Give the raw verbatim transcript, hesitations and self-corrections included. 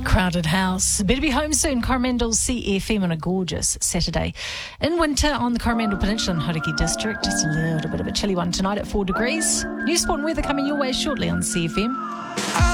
Crowded house. Better be home soon. Coromandel C F M on a gorgeous Saturday. In winter on the Coromandel Peninsula and Hauraki District. Just a little bit of a chilly one tonight at four degrees. New sport and weather coming your way shortly on C F M.